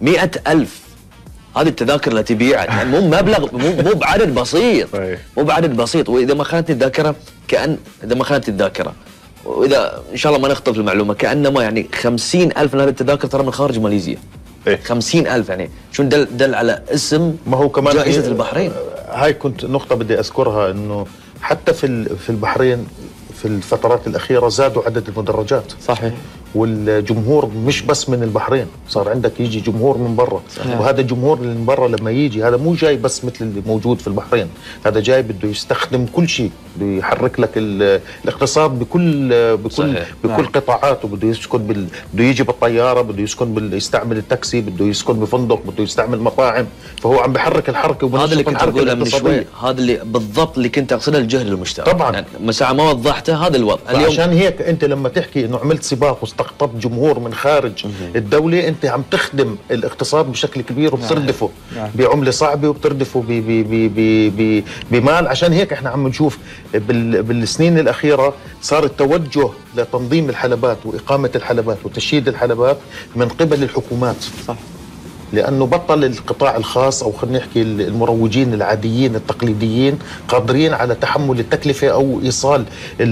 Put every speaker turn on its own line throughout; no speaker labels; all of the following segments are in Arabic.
100,000 هذه التذاكر اللي تبيعها، يعني مو مبلغ، مو بعدد بسيط، مو بعدد بسيط. واذا ما خانتني الذاكره اذا ما خانتني الذاكره، واذا ان شاء الله ما نخطف المعلومه، كانما يعني 50,000 من هذه التذاكر ترى من خارج ماليزيا. 50,000 يعني شو دل على اسم
ما هو كمان
جائزة البحرين.
هاي كنت نقطة بدي أذكرها، إنه حتى في البحرين في الفترات الأخيرة زادوا عدد المدرجات.
صحيح.
والجمهور مش بس من البحرين، صار عندك يجي جمهور من برا. وهذا الجمهور اللي من برا لما يجي هذا مو جاي بس مثل اللي موجود في البحرين، هذا جاي بده يستخدم كل شيء، بده يحرك لك الاقتصاد بكل قطاعاته. بده يسكن بده يجي بالطيارة، بده يسكن يستعمل التاكسي، بده يسكن بفندق، بده يستعمل مطاعم، فهو عم بحرك الحركة.
هذا اللي كنت أقوله من شوي، هذا اللي بالضبط اللي كنت أقصده، الجهد المشترك.
طبعا
يعني مساعة ما وضحته هذا الوضع
اليوم. عشان هيك أنت لما تحكي إنه عملت سباق واستقطبت جمهور من خارج الدولة، أنت عم تخدم الاقتصاد بشكل كبير، وبتردفه بعملة صعبة، وبتردفه بمال. عشان هيك احنا عم نشوف بالسنين الأخيرة صار التوجه لتنظيم الحلبات وإقامة الحلبات وتشييد الحلبات من قبل الحكومات.
صح.
لأنه بطل القطاع الخاص، أو خلينا نحكي المروجين العاديين التقليديين قادرين على تحمل التكلفة أو إيصال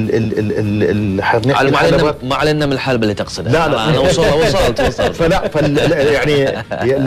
الحلبات.
ما علينا من الحلبة اللي تقصدها.
لا
أنا وصلت
فلا يعني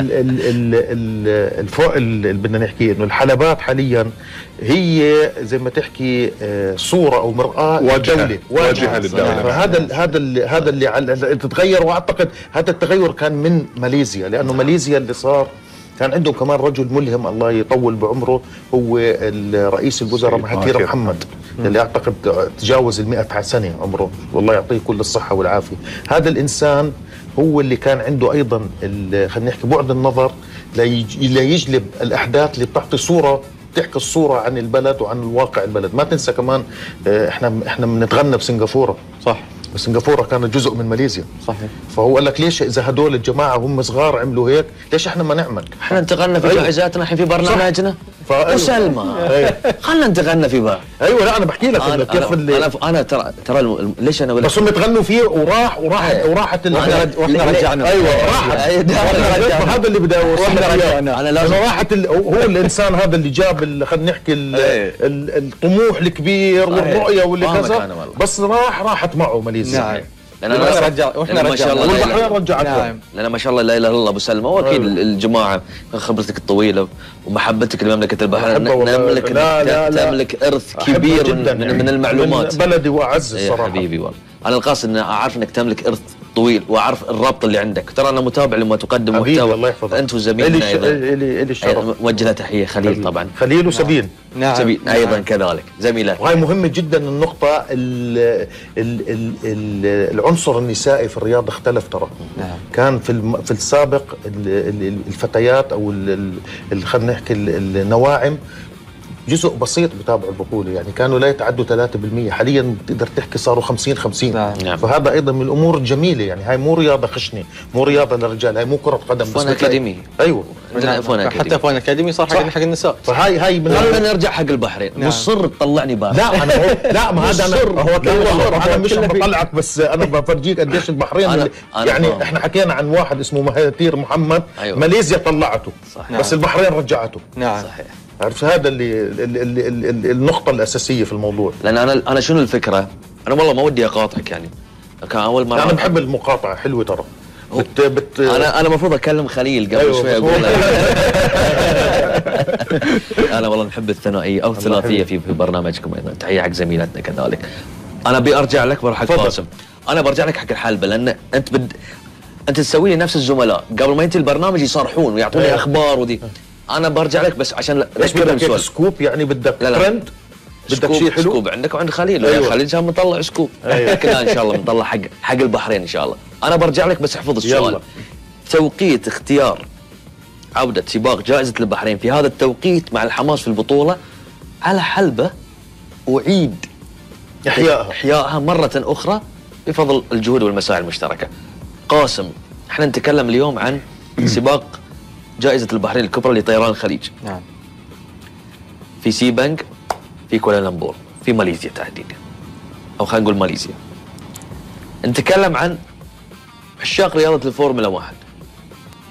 الفوق اللي بدنا نحكي إنه الحلبات حاليا هي زي ما تحكي صورة أو مرآة
واجهة للدولة.
هذا اللي تتغير. وأعتقد هذا التغير كان من ماليزيا، لأنه ماليزيا اللي صار كان عندهم كمان رجل ملهم الله يطول بعمره، هو رئيس الوزراء مهاتير محمد، اللي أعتقد تجاوز 100 سنة عمره، والله يعطيه كل الصحة والعافية. هذا الإنسان هو اللي كان عنده أيضا خلينا نحكي بعد النظر ليجلب الأحداث اللي بتعطي صورة، تحكي الصورة عن البلد وعن الواقع البلد. ما تنسى كمان احنا بنتغنى بسنغافورة.
صح.
سنغافورة كانت جزء من ماليزيا.
صحيح.
فهو قال لك ليش اذا هدول الجماعه هم صغار عملوا هيك، ليش احنا ما نعمل؟
احنا انتقلنا في جائزاتنا الحين في برنامجنا وسلمى. خلنا انتقلنا في بقى.
ايوه لا انا بحكي لك
أنا
كيف
انا ترى ليش انا
بس هم تغنوا فيه وراحت
واحنا رجعنا.
ايوه راحت. هذا اللي بدي اوصله.
انا لازم
راحت هو الانسان هذا اللي جاب خلينا نحكي الطموح الكبير والرؤيه واللي كذا، بس راحت معه ماليزيا.
نعم. واحنا
ما شاء الله
والبحرين رجعت.
نعم.
لأن ما شاء الله لا اله الا الله ابو سلمى، واكيد الجماعه خبرتك الطويله ومحبتك لمملكه البحرين، تملك ارث كبير من المعلومات.
من بلدي واعز الصراحه.
حبيبي والله انا القاصد ان اعرف انك تملك ارث طويل، واعرف الرابط اللي عندك. ترى انا متابع لما تقدم محتوى، انت وزميلنا ايضا
الي الشرف.
موجه له تحيه خليل طبعا.
خليل وسبين.
نعم.
سبين ايضا كذلك زميلات.
وهي مهمه جدا النقطه العنصر النسائي في الرياضه اختلف ترى.
نعم.
كان في السابق الفتيات او خلينا نحكي النواعم جزء بسيط بتابعوا البطولة، يعني كانوا لا يتعدوا 3%، حاليا بتقدر تحكي صاروا 50-50.
نعم.
فهذا أيضا من الأمور الجميلة، يعني هاي مو رياضة خشنة، مو رياضة للرجال، هاي مو كرة قدم
فون أكاديمي.
أيوه
حتى فون أكاديمي صار حق النساء.
فهاي من
نرجع حق البحرين. مصر تطلعني بقى.
لا ما هذا أنا مش عم بطلعك، بس أنا بفرجيك قديش البحرين يعني إحنا حكينا عن واحد اسمه مهاتير محمد.
أيوة.
ماليزيا طلعته.
صح.
بس البحرين رجعته.
نعم.
صحيح.
عرفت هذا النقطة الأساسية في الموضوع.
لأن أنا شنو الفكرة؟ أنا والله ما ودي أقاطعك يعني. كان أول مرة
أنا بحب المقاطعة، حلوة ترى.
أنا المفروض أكلم خليل قبل
أيوة
شوي أقول أنا والله نحب الثنائية أو الثلاثية في برنامجكم أيضا. تحية حق زميلتنا كذلك. أنا برجع لك بروح حق قاسم. أنا برجع لك حق الحلبة، لأن أنت تسوي لي نفس الزملاء قبل ما ينتهي البرنامج يصارحون ويعطوني أخبار ودي. أنا برجع لك بس عشان
ليش بدك سكوب، يعني بدك ترند، بدك شيء حلو.
سكوب عندك وعند خليل.
أيوة.
خليل كان مطلع سكوب.
أيوة.
كذا ان شاء الله بنطلع حق البحرين ان شاء الله. انا برجع لك بس احفظ السؤال.
يلا.
توقيت اختيار عودة سباق جائزة البحرين في هذا التوقيت مع الحماس في البطولة على حلبة أعيد إحيائها مرة أخرى بفضل الجهود والمساعي المشتركة. قاسم، احنا نتكلم اليوم عن سباق جائزة البحرين الكبرى لطيران الخليج.
نعم.
في سيبانغ، في كوالالمبور، في ماليزيا تحديدا، أو خلينا نقول ماليزيا. نتكلم عن عشاق رياضة الفورمولا 1.